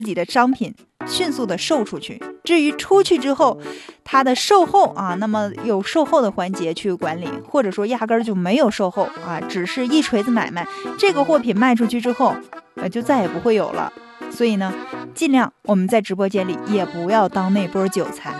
己的商品迅速的售出去。至于出去之后它的售后啊，那么有售后的环节去管理，或者说压根儿就没有售后啊，只是一锤子买卖，这个货品卖出去之后就再也不会有了。所以呢，尽量我们在直播间里也不要当那波韭菜。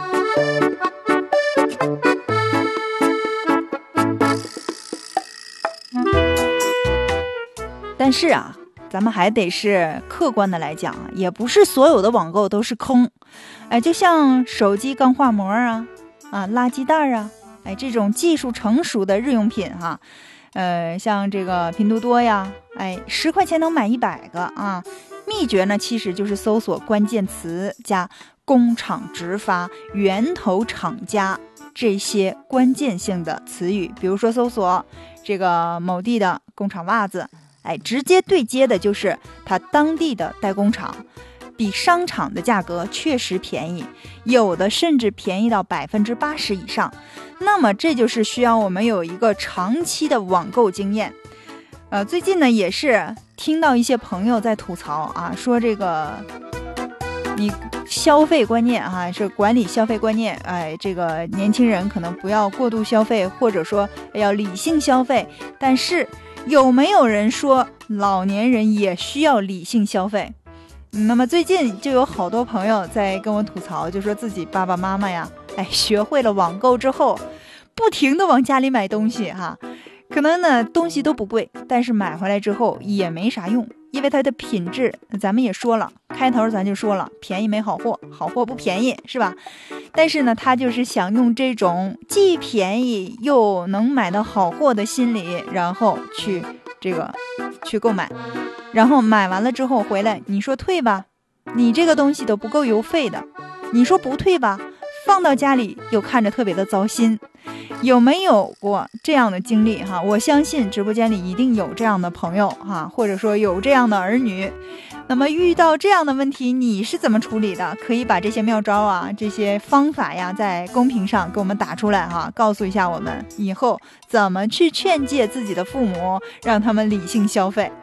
但是啊，咱们还得是客观的来讲啊，也不是所有的网购都是坑。就像手机钢化膜啊，垃圾袋啊，这种技术成熟的日用品哈，像这个拼多多呀，10块钱能买100个啊。秘诀呢，其实就是搜索关键词加工厂直发、源头厂家这些关键性的词语。比如说搜索这个某地的工厂袜子，直接对接的就是它当地的代工厂，比商场的价格确实便宜，有的甚至便宜到80%以上。那么这就是需要我们有一个长期的网购经验。最近呢也是听到一些朋友在吐槽啊，说这个你消费观念啊，是管理消费观念，这个年轻人可能不要过度消费，或者说要理性消费。但是有没有人说老年人也需要理性消费？那么最近就有好多朋友在跟我吐槽，就说自己爸爸妈妈呀，学会了网购之后，不停的往家里买东西哈。可能呢东西都不贵，但是买回来之后也没啥用，因为它的品质咱们也说了，开头咱就说了，便宜没好货，好货不便宜，是吧？但是呢他就是想用这种既便宜又能买到好货的心理，然后去购买，然后买完了之后回来，你说退吧，你这个东西都不够邮费的，你说不退吧，放到家里又看着特别的糟心。有没有过这样的经历哈？我相信直播间里一定有这样的朋友哈，或者说有这样的儿女。那么遇到这样的问题，你是怎么处理的？可以把这些妙招啊，这些方法呀，在公屏上给我们打出来哈，告诉一下我们以后怎么去劝诫自己的父母，让他们理性消费。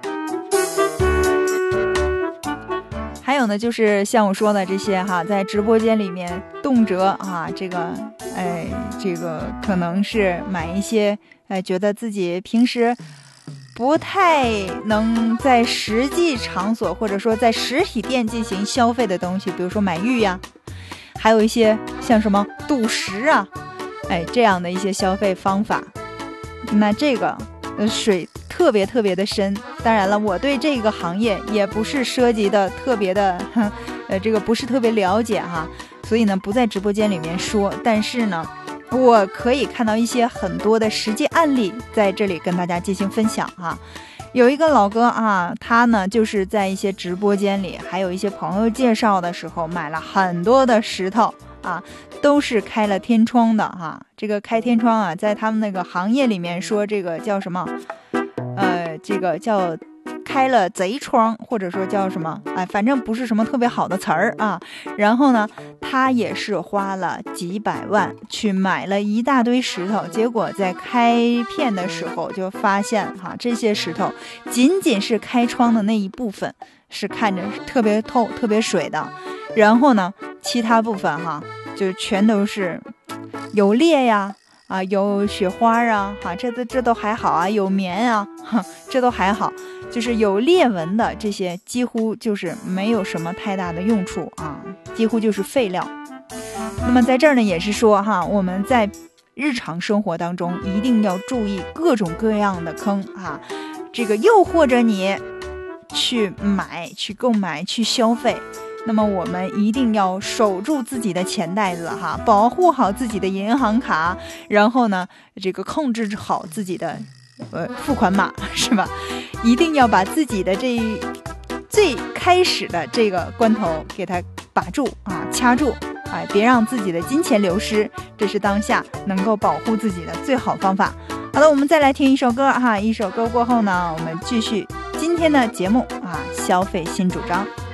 还有呢，就是像我说的这些哈，在直播间里面动辄这个可能是买一些觉得自己平时不太能在实际场所或者说在实体店进行消费的东西，比如说买玉呀，还有一些像什么赌石啊，这样的一些消费方法。那这个水特别的深，当然了，我对这个行业也不是涉及的特别的这个不是特别了解哈，所以呢不在直播间里面说，但是呢我可以看到一些很多的实际案例在这里跟大家进行分享哈。有一个老哥啊，他呢就是在一些直播间里还有一些朋友介绍的时候买了很多的石头啊，都是开了天窗的哈。这个开天窗啊，在他们那个行业里面说这个叫什么这个叫开了贼窗，或者说叫什么反正不是什么特别好的词儿啊。然后呢他也是花了几百万去买了一大堆石头，结果在开片的时候就发现这些石头仅仅是开窗的那一部分是看着特别透特别水的，然后呢其他部分就全都是有裂呀有雪花啊这都还好啊，有棉啊这都还好，就是有裂纹的这些几乎就是没有什么太大的用处啊，几乎就是废料。那么在这儿呢也是说我们在日常生活当中一定要注意各种各样的坑这个诱惑着你去买去购买去消费，那么我们一定要守住自己的钱袋子保护好自己的银行卡，然后呢这个控制好自己的付款码，是吧？一定要把自己的这最开始的这个关头给它把住掐住别让自己的金钱流失，这是当下能够保护自己的最好方法。好的，我们再来听一首歌一首歌过后呢，我们继续今天的节目消费新主张。